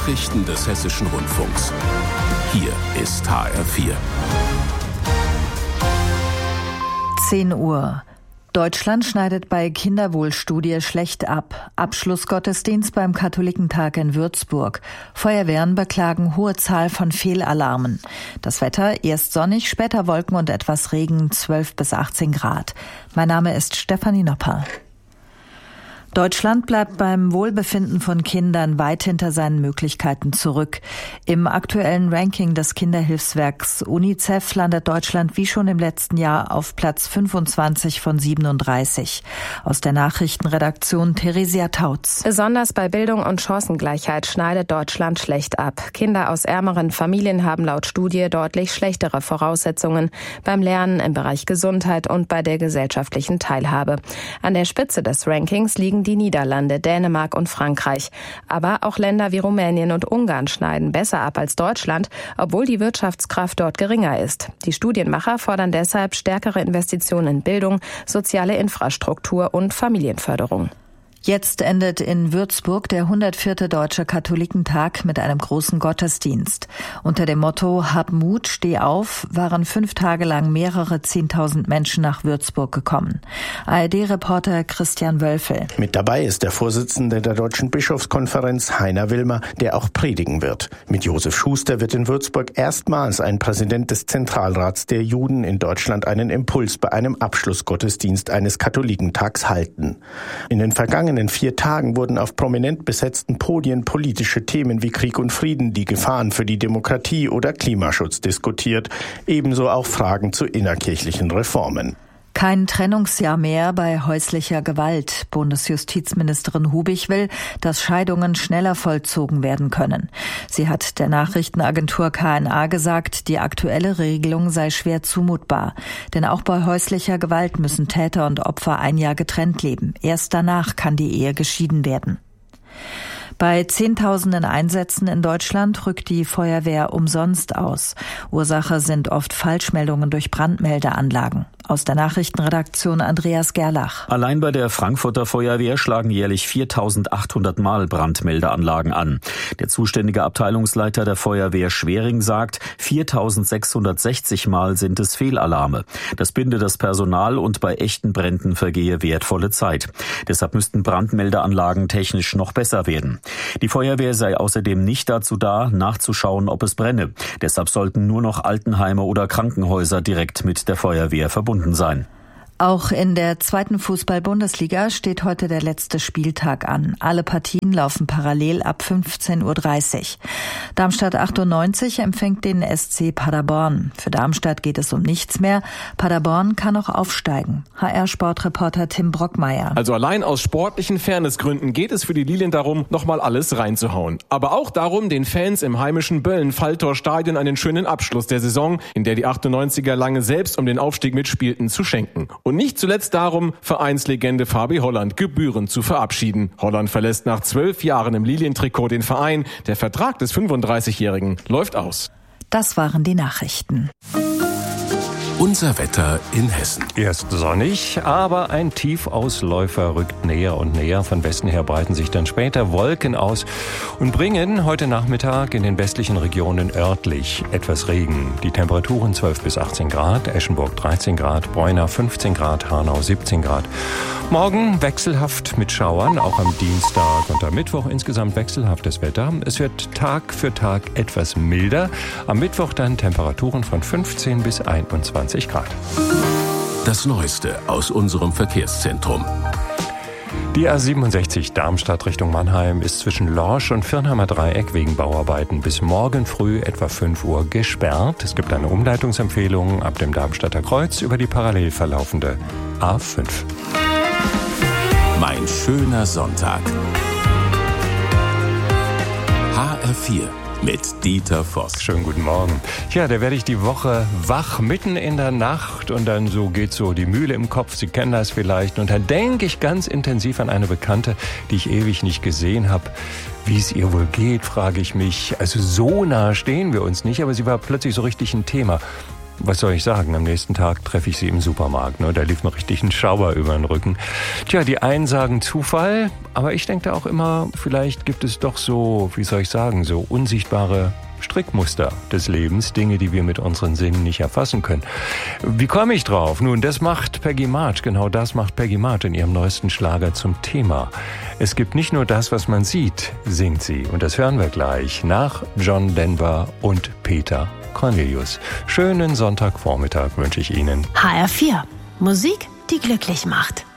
Nachrichten des Hessischen Rundfunks. Hier ist HR4. 10 Uhr. Deutschland schneidet bei Kinderwohlstudie schlecht ab. Abschlussgottesdienst beim Katholikentag in Würzburg. Feuerwehren beklagen hohe Zahl von Fehlalarmen. Das Wetter erst sonnig, später Wolken und etwas Regen, 12 bis 18 Grad. Mein Name ist Stefanie Nopper. Deutschland bleibt beim Wohlbefinden von Kindern weit hinter seinen Möglichkeiten zurück. Im aktuellen Ranking des Kinderhilfswerks UNICEF landet Deutschland wie schon im letzten Jahr auf Platz 25 von 37. Aus der Nachrichtenredaktion Theresia Tautz. Besonders bei Bildung und Chancengleichheit schneidet Deutschland schlecht ab. Kinder aus ärmeren Familien haben laut Studie deutlich schlechtere Voraussetzungen beim Lernen, im Bereich Gesundheit und bei der gesellschaftlichen Teilhabe. An der Spitze des Rankings liegen die Niederlande, Dänemark und Frankreich. Aber auch Länder wie Rumänien und Ungarn schneiden besser ab als Deutschland, obwohl die Wirtschaftskraft dort geringer ist. Die Studienmacher fordern deshalb stärkere Investitionen in Bildung, soziale Infrastruktur und Familienförderung. Jetzt endet in Würzburg der 104. Deutsche Katholikentag mit einem großen Gottesdienst. Unter dem Motto Hab Mut, steh auf waren 5 Tage lang mehrere 10.000 Menschen nach Würzburg gekommen. ARD-Reporter Christian Wölfel. Mit dabei ist der Vorsitzende der Deutschen Bischofskonferenz, Heiner Wilmer, der auch predigen wird. Mit Josef Schuster wird in Würzburg erstmals ein Präsident des Zentralrats der Juden in Deutschland einen Impuls bei einem Abschlussgottesdienst eines Katholikentags halten. In den vergangenen 4 Tagen wurden auf prominent besetzten Podien politische Themen wie Krieg und Frieden, die Gefahren für die Demokratie oder Klimaschutz diskutiert, ebenso auch Fragen zu innerkirchlichen Reformen. Kein Trennungsjahr mehr bei häuslicher Gewalt. Bundesjustizministerin Hubig will, dass Scheidungen schneller vollzogen werden können. Sie hat der Nachrichtenagentur KNA gesagt, die aktuelle Regelung sei schwer zumutbar. Denn auch bei häuslicher Gewalt müssen Täter und Opfer 1 Jahr getrennt leben. Erst danach kann die Ehe geschieden werden. Bei Zehntausenden Einsätzen in Deutschland rückt die Feuerwehr umsonst aus. Ursache sind oft Falschmeldungen durch Brandmeldeanlagen. Aus der Nachrichtenredaktion Andreas Gerlach. Allein bei der Frankfurter Feuerwehr schlagen jährlich 4.800 Mal Brandmeldeanlagen an. Der zuständige Abteilungsleiter der Feuerwehr Schwering sagt, 4.660 Mal sind es Fehlalarme. Das binde das Personal und bei echten Bränden vergehe wertvolle Zeit. Deshalb müssten Brandmeldeanlagen technisch noch besser werden. Die Feuerwehr sei außerdem nicht dazu da, nachzuschauen, ob es brenne. Deshalb sollten nur noch Altenheime oder Krankenhäuser direkt mit der Feuerwehr verbunden sein. Auch in der 2. Fußball-Bundesliga steht heute der letzte Spieltag an. Alle Partien laufen parallel ab 15.30 Uhr. Darmstadt 98 empfängt den SC Paderborn. Für Darmstadt geht es um nichts mehr. Paderborn kann auch aufsteigen. HR-Sportreporter Tim Brockmeier. Also allein aus sportlichen Fairnessgründen geht es für die Lilien darum, nochmal alles reinzuhauen. Aber auch darum, den Fans im heimischen Böllen-Falltor-Stadion einen schönen Abschluss der Saison, in der die 98er lange selbst um den Aufstieg mitspielten, zu schenken. Und nicht zuletzt darum, Vereinslegende Fabi Holland gebührend zu verabschieden. Holland verlässt nach 12 Jahren im Lilientrikot den Verein. Der Vertrag des 35-Jährigen läuft aus. Das waren die Nachrichten. Unser Wetter in Hessen. Erst sonnig, aber ein Tiefausläufer rückt näher und näher. Von Westen her breiten sich dann später Wolken aus und bringen heute Nachmittag in den westlichen Regionen örtlich etwas Regen. Die Temperaturen 12 bis 18 Grad, Eschenburg 13 Grad, Bräunach 15 Grad, Hanau 17 Grad. Morgen wechselhaft mit Schauern, auch am Dienstag und am Mittwoch insgesamt wechselhaftes Wetter. Es wird Tag für Tag etwas milder. Am Mittwoch dann Temperaturen von 15 bis 21 Grad. Das Neueste aus unserem Verkehrszentrum. Die A67 Darmstadt Richtung Mannheim ist zwischen Lorsch und Firnheimer Dreieck wegen Bauarbeiten bis morgen früh etwa 5 Uhr gesperrt. Es gibt eine Umleitungsempfehlung ab dem Darmstadter Kreuz über die parallel verlaufende A5. Mein schöner Sonntag. HR4 mit Dieter Voss. Schönen guten Morgen. Ja, da werde ich die Woche wach, mitten in der Nacht und dann so geht so die Mühle im Kopf, Sie kennen das vielleicht. Und dann denke ich ganz intensiv an eine Bekannte, die ich ewig nicht gesehen habe. Wie es ihr wohl geht, frage ich mich. Also so nah stehen wir uns nicht, aber sie war plötzlich so richtig ein Thema. was soll ich sagen, am nächsten Tag treffe ich sie im Supermarkt. Da lief mir richtig ein Schauer über den Rücken. Tja, die einen sagen Zufall, aber ich denke auch immer, vielleicht gibt es doch so, wie soll ich sagen, so unsichtbare Strickmuster des Lebens, Dinge, die wir mit unseren Sinnen nicht erfassen können. Wie komme ich drauf? Nun, das macht Peggy March, genau das macht Peggy March in ihrem neuesten Schlager zum Thema. Es gibt nicht nur das, was man sieht, singt sie. Und das hören wir gleich nach John Denver und Peter Cornelius. Schönen Sonntagvormittag wünsche ich Ihnen. HR4. Musik, die glücklich macht.